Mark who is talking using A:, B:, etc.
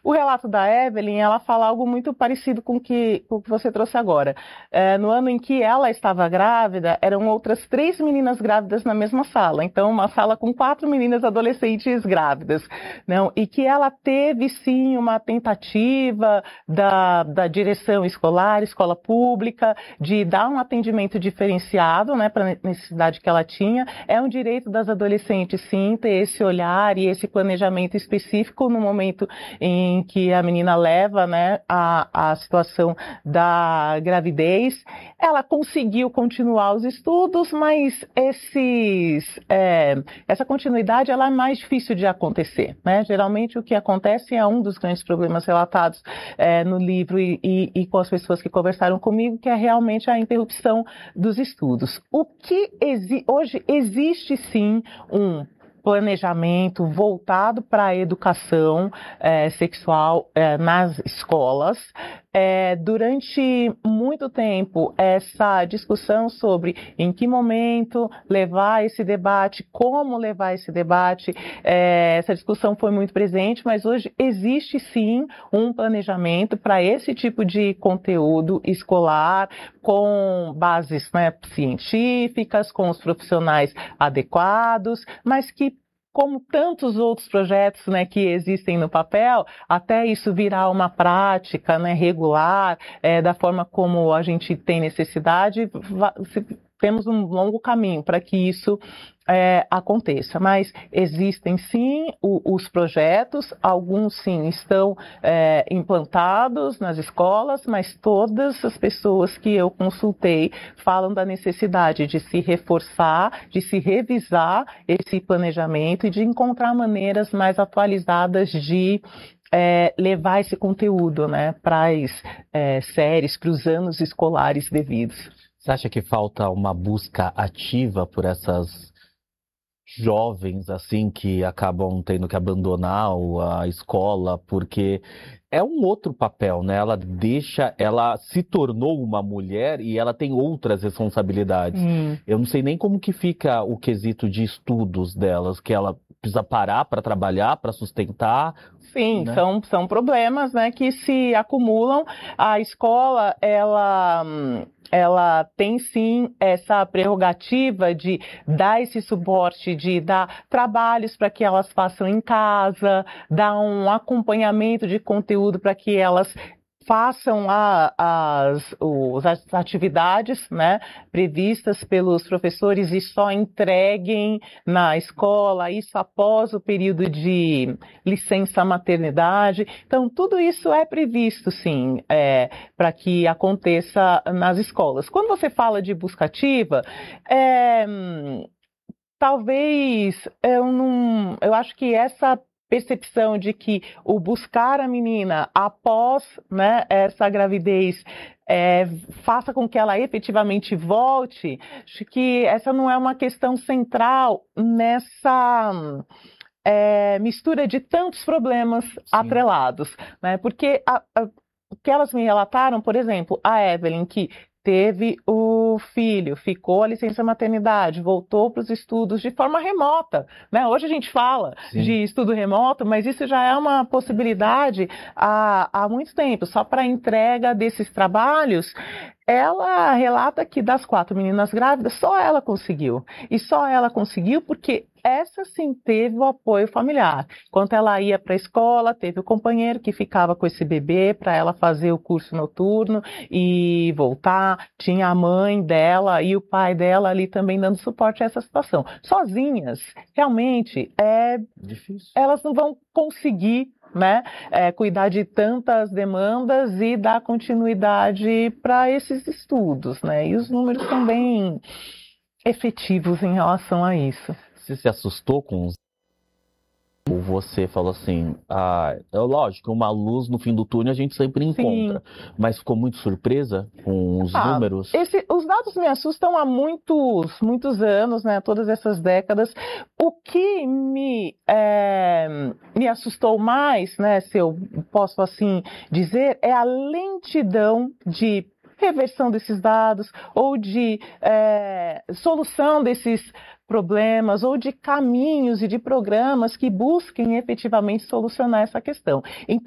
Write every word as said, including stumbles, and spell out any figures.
A: O relato da Evelyn, ela fala algo muito parecido com que, o que você trouxe agora. É, no ano em que ela estava grávida, eram outras três meninas grávidas na mesma sala. Então, uma sala com quatro meninas adolescentes grávidas. Não? E que ela teve, sim, uma tentativa da, da direção escolar, escola pública, de dar um atendimento diferenciado, né, para a necessidade que ela tinha. É um direito das adolescentes, sim, ter esse olhar e esse planejamento específico no momento em que a menina leva, né, a, a situação da gravidez. Ela conseguiu continuar os estudos, mas esses, é, essa continuidade ela é mais difícil de acontecer, né? Geralmente o que acontece é um dos grandes problemas relatados é, no livro e, e, e com as pessoas que conversaram comigo, que é realmente a interrupção dos estudos. O que exi- hoje existe sim um planejamento voltado para a educação é, sexual é, nas escolas. É, durante muito tempo, essa discussão sobre em que momento levar esse debate, como levar esse debate, é, essa discussão foi muito presente, mas hoje existe sim um planejamento para esse tipo de conteúdo escolar, com bases, né, científicas, com os profissionais adequados, mas que, como tantos outros projetos, né, que existem no papel, até isso virar uma prática, né, regular, é, da forma como a gente tem necessidade, temos um longo caminho para que isso é, aconteça. Mas existem sim o, os projetos, alguns sim estão é, implantados nas escolas, mas todas as pessoas que eu consultei falam da necessidade de se reforçar, de se revisar esse planejamento e de encontrar maneiras mais atualizadas de É, levar esse conteúdo, né, para as é, séries, para os anos escolares devidos.
B: Você acha que falta uma busca ativa por essas jovens assim que acabam tendo que abandonar a escola porque é um outro papel, né? Ela deixa, ela se tornou uma mulher e ela tem outras responsabilidades.
A: Hum.
B: Eu não sei nem como que fica o quesito de estudos delas, que ela precisa parar para trabalhar, para sustentar.
A: Sim,
B: né?
A: são, são problemas, né, que se acumulam. A escola, ela, ela tem sim essa prerrogativa de dar esse suporte, de dar trabalhos para que elas façam em casa, dar um acompanhamento de conteúdo para que elas façam a, as, os, as atividades, né, previstas pelos professores e só entreguem na escola, isso após o período de licença maternidade. Então, tudo isso é previsto, sim, é, para que aconteça nas escolas. Quando você fala de busca ativa, é, talvez eu não, eu acho que essa percepção de que o buscar a menina após, né, essa gravidez é, faça com que ela efetivamente volte, acho que essa não é uma questão central nessa é, mistura de tantos problemas Sim. atrelados, né? Porque a, a, o que elas me relataram, por exemplo, a Evelyn, que teve o filho, ficou a licença maternidade, voltou para os estudos de forma remota, né? Hoje a gente fala Sim. de estudo remoto, mas isso já é uma possibilidade há, há muito tempo. Só para a entrega desses trabalhos, ela relata que das quatro meninas grávidas, só ela conseguiu. E só ela conseguiu porque essa sim teve o apoio familiar. Enquanto ela ia para a escola, teve o companheiro que ficava com esse bebê para ela fazer o curso noturno e voltar. Tinha a mãe dela e o pai dela ali também dando suporte a essa situação. Sozinhas, realmente, é difícil. Elas não vão conseguir, né, é, cuidar de tantas demandas e dar continuidade para esses estudos, né? E os números são bem efetivos em relação a isso.
B: Você se assustou com os... Ou você falou assim, ah, é lógico, uma luz no fim do túnel a gente sempre encontra, Sim. mas ficou muito surpresa com os
A: ah,
B: números?
A: Esse, os dados me assustam há muitos, muitos anos, né, todas essas décadas. O que me, é, me assustou mais, né, se eu posso assim dizer, é a lentidão de reversão desses dados ou de é, solução desses problemas ou de caminhos e de programas que busquem efetivamente solucionar essa questão. Então,